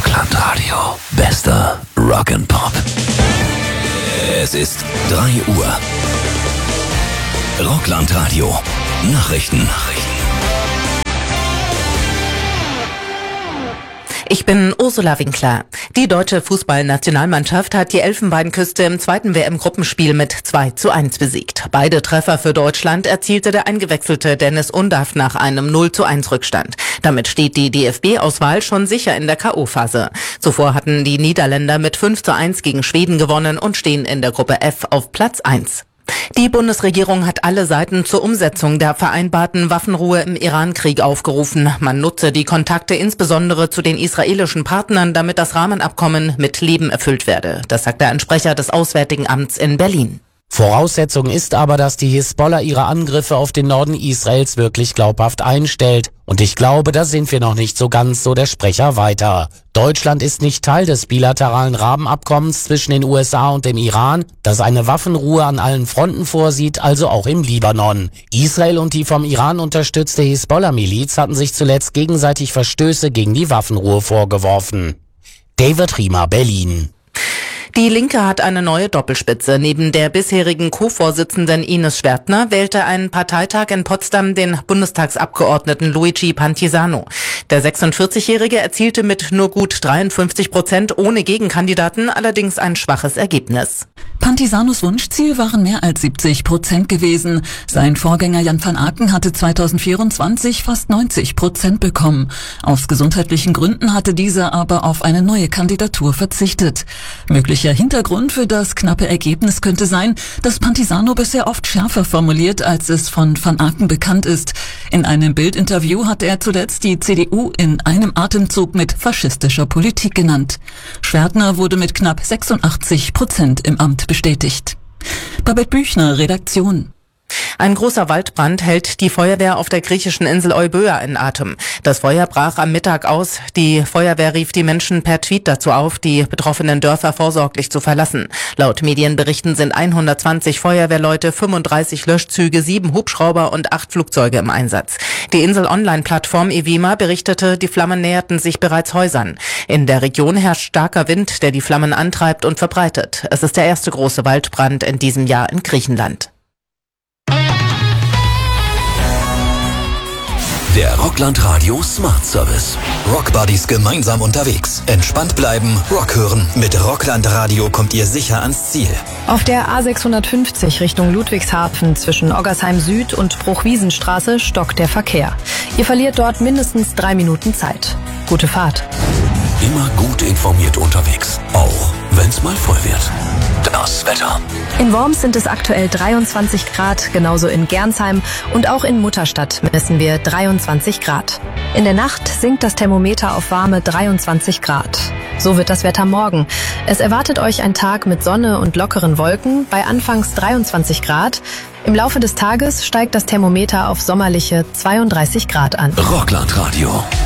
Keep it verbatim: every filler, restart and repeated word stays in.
Rockland-Radio. Bester Rock'n'Pop. Es ist drei Uhr. Rockland-Radio. Nachrichten. Nachrichten. Ich bin Ursula Winkler. Die deutsche Fußballnationalmannschaft hat die Elfenbeinküste im zweiten W M-Gruppenspiel mit zwei zu eins besiegt. Beide Treffer für Deutschland erzielte der eingewechselte Dennis Undaff nach einem null zu eins Rückstand. Damit steht die D F B-Auswahl schon sicher in der K O-Phase. Zuvor hatten die Niederländer mit fünf zu eins gegen Schweden gewonnen und stehen in der Gruppe F auf Platz eins. Die Bundesregierung hat alle Seiten zur Umsetzung der vereinbarten Waffenruhe im Iran-Krieg aufgerufen. Man nutze die Kontakte insbesondere zu den israelischen Partnern, damit das Rahmenabkommen mit Leben erfüllt werde. Das sagte ein Sprecher des Auswärtigen Amts in Berlin. Voraussetzung ist aber, dass die Hisbollah ihre Angriffe auf den Norden Israels wirklich glaubhaft einstellt. Und ich glaube, da sind wir noch nicht so ganz, so der Sprecher weiter. Deutschland ist nicht Teil des bilateralen Rahmenabkommens zwischen den U S A und dem Iran, das eine Waffenruhe an allen Fronten vorsieht, also auch im Libanon. Israel und die vom Iran unterstützte Hisbollah-Miliz hatten sich zuletzt gegenseitig Verstöße gegen die Waffenruhe vorgeworfen. David Riemer, Berlin. Die Linke hat eine neue Doppelspitze. Neben der bisherigen Co-Vorsitzenden Ines Schwertner wählte ein Parteitag in Potsdam den Bundestagsabgeordneten Luigi Pantisano. Der sechsundvierzigjährige erzielte mit nur gut dreiundfünfzig Prozent ohne Gegenkandidaten allerdings ein schwaches Ergebnis. Pantisanos Wunschziel waren mehr als siebzig Prozent gewesen. Sein Vorgänger Jan van Aken hatte zweitausendvierundzwanzig fast neunzig Prozent bekommen. Aus gesundheitlichen Gründen hatte dieser aber auf eine neue Kandidatur verzichtet. Möglicher Hintergrund für das knappe Ergebnis könnte sein, dass Pantisano bisher oft schärfer formuliert, als es von van Aken bekannt ist. In einem Bild-Interview hatte er zuletzt die C D U in einem Atemzug mit faschistischer Politik genannt. Schwertner wurde mit knapp sechsundachtzig Prozent im Amt bestätigt. Babette Büchner, Redaktion. Ein großer Waldbrand hält die Feuerwehr auf der griechischen Insel Euböa in Atem. Das Feuer brach am Mittag aus. Die Feuerwehr rief die Menschen per Tweet dazu auf, die betroffenen Dörfer vorsorglich zu verlassen. Laut Medienberichten sind hundertzwanzig Feuerwehrleute, fünfunddreißig Löschzüge, sieben Hubschrauber und acht Flugzeuge im Einsatz. Die Insel-Online-Plattform Evima berichtete, die Flammen näherten sich bereits Häusern. In der Region herrscht starker Wind, der die Flammen antreibt und verbreitet. Es ist der erste große Waldbrand in diesem Jahr in Griechenland. Der Rockland-Radio Smart Service. Rockbuddies gemeinsam unterwegs. Entspannt bleiben, Rock hören. Mit Rockland-Radio kommt ihr sicher ans Ziel. Auf der A sechshundertfünfzig Richtung Ludwigshafen zwischen Oggersheim Süd und Bruchwiesenstraße stockt der Verkehr. Ihr verliert dort mindestens drei Minuten Zeit. Gute Fahrt. Immer gut informiert unterwegs. Auch wenn's mal voll wird. Das Wetter. In Worms sind es aktuell dreiundzwanzig Grad, genauso in Gernsheim und auch in Mutterstadt messen wir dreiundzwanzig Grad. In der Nacht sinkt das Thermometer auf warme dreiundzwanzig Grad. So wird das Wetter morgen. Es erwartet euch ein Tag mit Sonne und lockeren Wolken bei anfangs dreiundzwanzig Grad. Im Laufe des Tages steigt das Thermometer auf sommerliche zweiunddreißig Grad an. Rockland Radio.